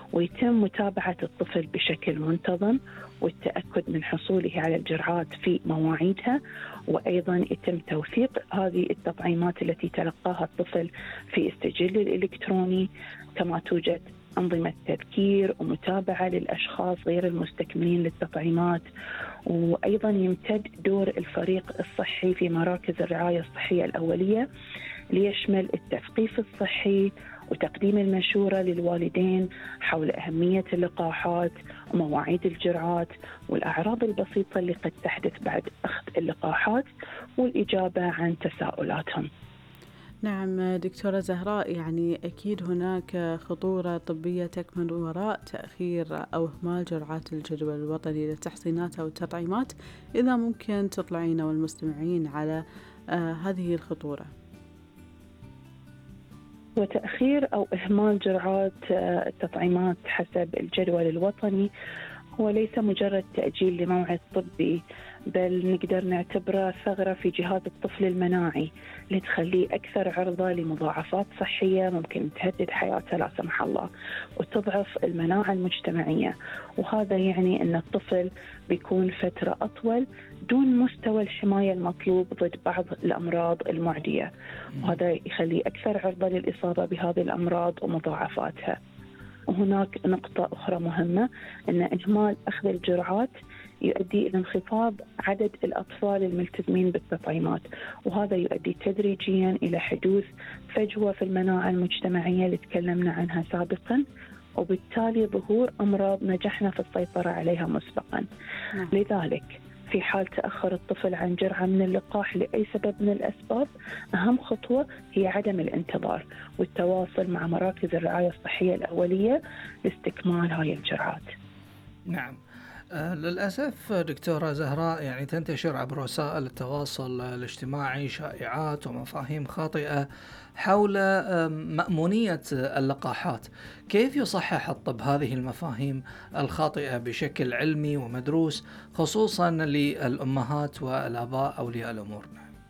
ويتم متابعة الطفل بشكل منتظم والتأكد من حصوله على الجرعات في مواعيدها، وأيضا يتم توثيق هذه التطعيمات التي تلقاها الطفل في السجل الإلكتروني. كما توجد أنظمة تذكير ومتابعة للأشخاص غير المستكملين للتطعيمات، وأيضا يمتد دور الفريق الصحي في مراكز الرعاية الصحية الأولية ليشمل التثقيف الصحي وتقديم المشورة للوالدين حول أهمية اللقاحات ومواعيد الجرعات والأعراض البسيطة اللي قد تحدث بعد أخذ اللقاحات والإجابة عن تساؤلاتهم. نعم دكتورة زهراء، يعني أكيد هناك خطورة طبية تكمن وراء تأخير أو إهمال جرعات الجدول الوطني للتحصينات أو التطعيمات، إذا ممكن تطلعين والمستمعين على هذه الخطورة. وتأخير أو إهمال جرعات التطعيمات حسب الجدول الوطني هو ليس مجرد تأجيل لموعد طبي، بل نقدر نعتبره ثغرة في جهاز الطفل المناعي لتخليه أكثر عرضة لمضاعفات صحية ممكن تهدد حياته لا سمح الله وتضعف المناعة المجتمعية. وهذا يعني أن الطفل بيكون فترة أطول دون مستوى الحماية المطلوب ضد بعض الأمراض المعدية، وهذا يخليه أكثر عرضة للإصابة بهذه الأمراض ومضاعفاتها. وهناك نقطة أخرى مهمة، أن إهمال أخذ الجرعات يؤدي إلى انخفاض عدد الأطفال الملتزمين بالتطعيمات، وهذا يؤدي تدريجيا إلى حدوث فجوة في المناعة المجتمعية اللي تكلمنا عنها سابقا، وبالتالي ظهور أمراض نجحنا في السيطرة عليها مسبقا. لذلك في حال تأخر الطفل عن جرعة من اللقاح لأي سبب من الأسباب، أهم خطوة هي عدم الانتظار والتواصل مع مراكز الرعاية الصحية الأولية لاستكمال هاي الجرعات. نعم. للأسف دكتورة زهراء، يعني تنتشر عبر وسائل التواصل الاجتماعي شائعات ومفاهيم خاطئة حول مأمونية اللقاحات. كيف يصحح الطب هذه المفاهيم الخاطئة بشكل علمي ومدروس، خصوصا للأمهات والآباء أولياء الأمور؟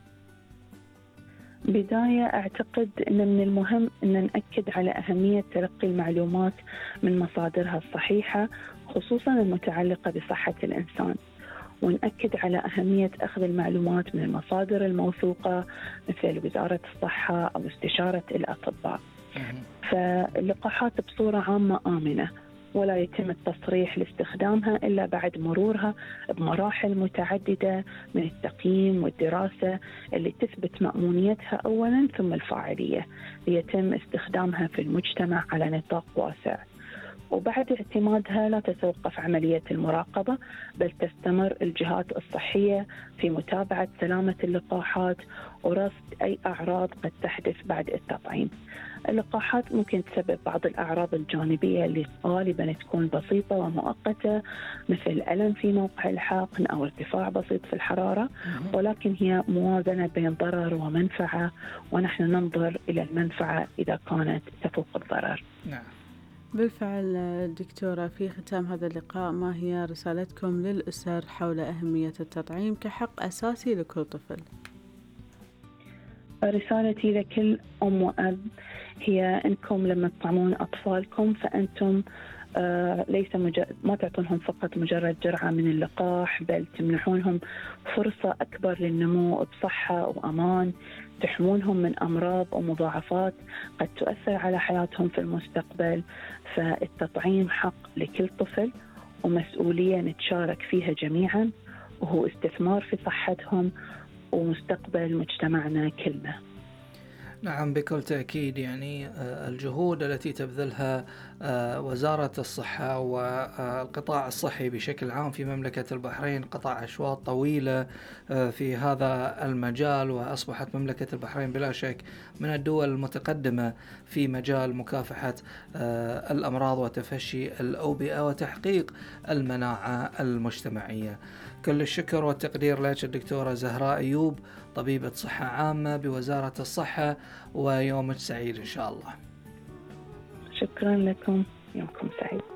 بداية أعتقد أن من المهم أن نأكد على أهمية تلقي المعلومات من مصادرها الصحيحة، خصوصاً المتعلقة بصحة الإنسان، ونأكد على أهمية أخذ المعلومات من المصادر الموثوقة مثل وزارة الصحة أو استشارة الأطباء. فاللقاحات بصورة عامة آمنة، ولا يتم التصريح لاستخدامها إلا بعد مرورها بمراحل متعددة من التقييم والدراسة اللي تثبت مأمونيتها أولاً ثم الفاعلية ليتم استخدامها في المجتمع على نطاق واسع. وبعد اعتمادها لا تتوقف عملية المراقبة، بل تستمر الجهات الصحية في متابعة سلامة اللقاحات ورصد أي أعراض قد تحدث بعد التطعيم. اللقاحات ممكن تسبب بعض الأعراض الجانبية اللي غالبا تكون بسيطة ومؤقتة، مثل ألم في موقع الحقن أو ارتفاع بسيط في الحرارة، ولكن هي موازنة بين ضرر ومنفعة، ونحن ننظر إلى المنفعة إذا كانت تفوق الضرر. نعم. بالفعل دكتورة، في ختام هذا اللقاء ما هي رسالتكم للأسر حول أهمية التطعيم كحق أساسي لكل طفل؟ رسالتي لكل أم وأب هي أنكم لما تطعمون أطفالكم فأنتم ليس ما تعطونهم فقط مجرد جرعة من اللقاح، بل تمنحونهم فرصة أكبر للنمو بصحة وأمان، تحمونهم من أمراض ومضاعفات قد تؤثر على حياتهم في المستقبل. فالتطعيم حق لكل طفل ومسؤولية نتشارك فيها جميعا، وهو استثمار في صحتهم ومستقبل مجتمعنا كلنا. نعم بكل تأكيد، يعني الجهود التي تبذلها وزارة الصحة والقطاع الصحي بشكل عام في مملكة البحرين قطع أشواط طويلة في هذا المجال، وأصبحت مملكة البحرين بلا شك من الدول المتقدمة في مجال مكافحة الأمراض وتفشي الأوبئة وتحقيق المناعة المجتمعية. كل الشكر والتقدير لك الدكتورة زهراء أيوب، طبيبة صحة عامة بوزارة الصحة، ويومك سعيد إن شاء الله. شكرا لكم، يومكم سعيد.